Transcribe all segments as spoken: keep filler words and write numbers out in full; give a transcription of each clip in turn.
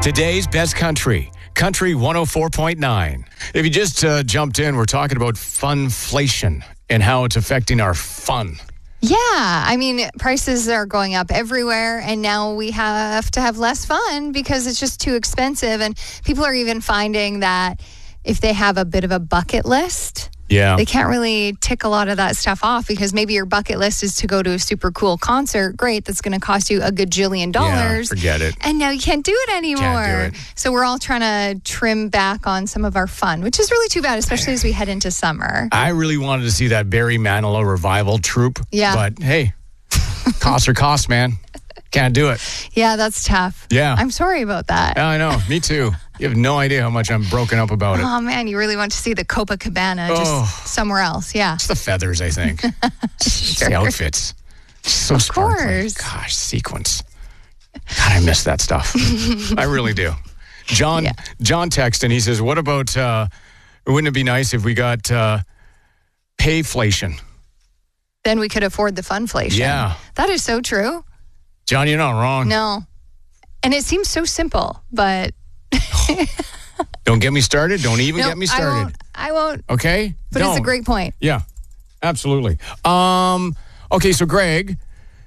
Today's best country, Country one oh four point nine. If you just uh, jumped in, we're talking about funflation and how it's affecting our fun. Yeah, I mean, prices are going up everywhere, and now we have to have less fun because it's just too expensive. And people are even finding that if they have a bit of a bucket list, yeah, they can't really tick a lot of that stuff off because maybe your bucket list is to go to a super cool concert. Great, that's going to cost you a gajillion dollars. Yeah, forget it. And now you can't do it anymore. Can't do it. So we're all trying to trim back on some of our fun, which is really too bad, especially as we head into summer. I really wanted to see that Barry Manilow revival troupe. Yeah. But hey, costs are costs, man. Can't do it. Yeah, that's tough. Yeah. I'm sorry about that. Yeah, I know. Me too. You have no idea how much I'm broken up about it. Oh, man, you really want to see the Copacabana just Oh. somewhere else. Yeah. It's the feathers, I think. It's the outfits. So Of sparkly. course. Gosh, sequins. God, I miss that stuff. I really do. John, Yeah. John texted and he says, what about, uh, wouldn't it be nice if we got uh, payflation? Then we could afford the funflation. Yeah. That is so true. John, you're not wrong. No. And it seems so simple, but... Don't get me started. Don't even No, get me I started. won't. I won't. Okay? But it's a Don't. great point. Yeah, absolutely. Um, okay, so Greg,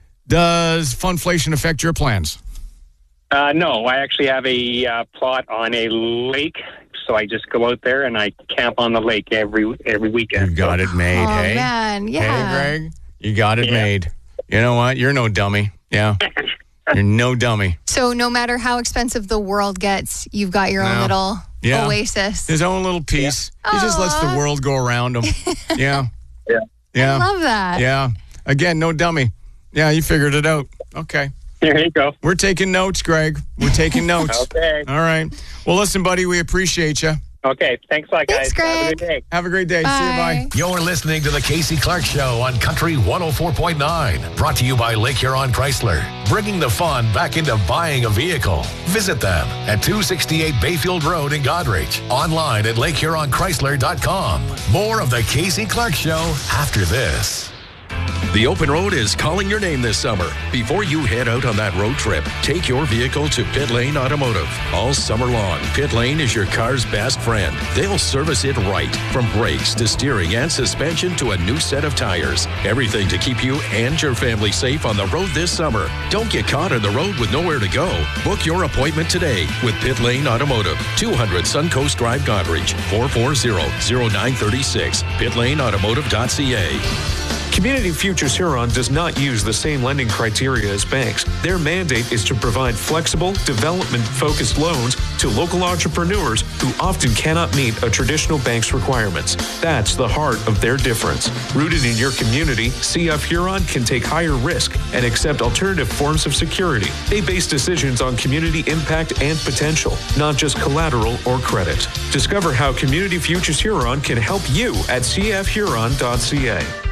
does funflation affect your plans? Uh, no, I actually have a uh, plot on a lake, so I just go out there and I camp on the lake every every weekend. You got it made, Oh, hey? man. Yeah. Hey, Greg, you got it Yeah. made. You know what? You're no dummy. Yeah. You're no dummy. So no matter how expensive the world gets, you've got your own No. little Yeah. oasis. His own little piece. He just lets the Aw. world go around him. Yeah. Yeah. Yeah. I love that. Yeah. Again, no dummy. Yeah, you figured it out. Okay. There you go. We're taking notes, Greg. We're taking notes. Okay. All right. Well, listen, buddy, we appreciate you. Okay. Thanks a lot, guys. Thanks, Have a Greg. good day. Have a great day. See you. Bye. You're listening to the Casey Clark Show on Country one oh four point nine. Brought to you by Lake Huron Chrysler. Bringing the fun back into buying a vehicle. Visit them at two sixty-eight Bayfield Road in Goderich. Online at lake huron chrysler dot com. More of the Casey Clark Show after this. The open road is calling your name this summer. Before you head out on that road trip, take your vehicle to Pit Lane Automotive. All summer long, Pit Lane is your car's best friend. They'll service it right, from brakes to steering and suspension to a new set of tires. Everything to keep you and your family safe on the road this summer. Don't get caught on the road with nowhere to go. Book your appointment today with Pit Lane Automotive, two hundred Suncoast Drive, Goderich, four four zero, zero nine three six, pit lane automotive dot c a. Community Futures Huron does not use the same lending criteria as banks. Their mandate is to provide flexible, development-focused loans to local entrepreneurs who often cannot meet a traditional bank's requirements. That's the heart of their difference. Rooted in your community, C F Huron can take higher risk and accept alternative forms of security. They base decisions on community impact and potential, not just collateral or credit. Discover how Community Futures Huron can help you at c f huron dot c a.